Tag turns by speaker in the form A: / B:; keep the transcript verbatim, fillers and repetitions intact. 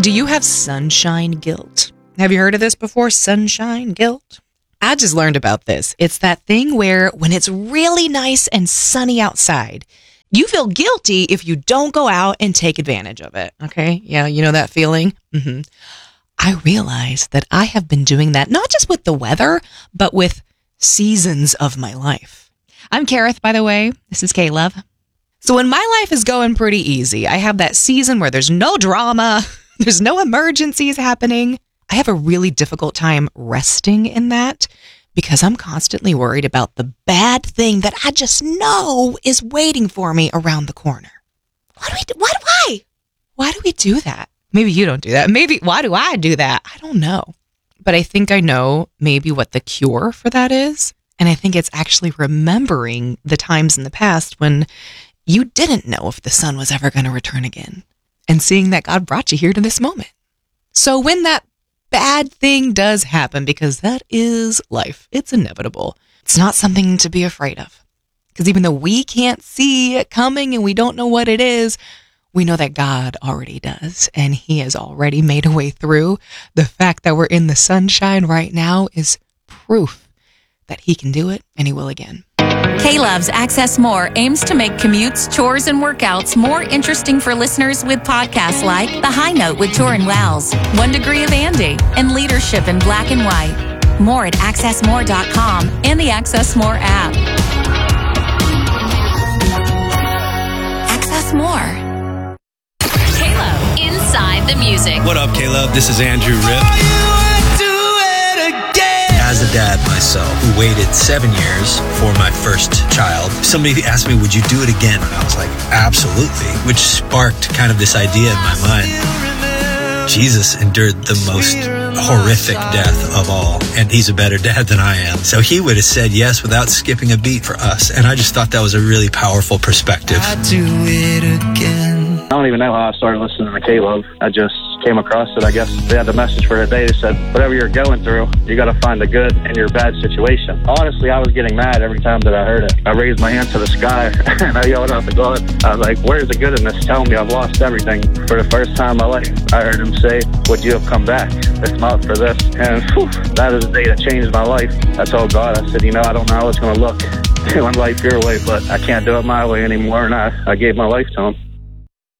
A: Do you have sunshine guilt? Have you heard of this before? Sunshine guilt? I just learned about this. It's that thing where when it's really nice and sunny outside, you feel guilty if you don't go out and take advantage of it. Okay? Yeah, you know that feeling? Mm-hmm. I realize that I have been doing that, not just with the weather, but with seasons of my life. I'm Kareth, by the way. This is K-Love. So when my life is going pretty easy, I have that season where there's no drama, there's no emergencies happening. I have a really difficult time resting in that because I'm constantly worried about the bad thing that I just know is waiting for me around the corner. Why do we do, why do I? Why do we do that? Maybe you don't do that. Maybe, why do I do that? I don't know. But I think I know maybe what the cure for that is. And I think it's actually remembering the times in the past when you didn't know if the sun was ever going to return again. And seeing that God brought you here to this moment. So when that bad thing does happen, because that is life, it's inevitable. It's not something to be afraid of. Because even though we can't see it coming and we don't know what it is, we know that God already does, and he has already made a way through. The fact that we're in the sunshine right now is proof that he can do it, and he will again.
B: K-Love's Access More aims to make commutes, chores, and workouts more interesting for listeners with podcasts like The High Note with Torin Wells, One Degree of Andy, and Leadership in Black and White. More at access more dot com and the Access More app. Access More.
C: Inside the music.
D: What up, K-Love? This is Andrew Ripp. As a dad myself, who waited seven years for my first child, somebody asked me, would you do it again? And I was like, absolutely, which sparked kind of this idea in my mind. Jesus endured the most horrific death of all, and he's a better dad than I am. So he would have said yes without skipping a beat for us, and I just thought that was a really powerful perspective.
E: I'd do it again. I don't even know how I started listening to K-Love. I just came across it. I guess they had the message for today. They said, whatever you're going through, you got to find the good in your bad situation. Honestly, I was getting mad every time that I heard it. I raised my hand to the sky and I yelled out to God. I was like, where's the good in this? Tell me I've lost everything. For the first time in my life, I heard him say, would you have come back? It's not for this. And whew, that is the day that changed my life. I told God, I said, you know, I don't know how it's going to look doing life your way, but I can't do it my way anymore. And I, I gave my life to him.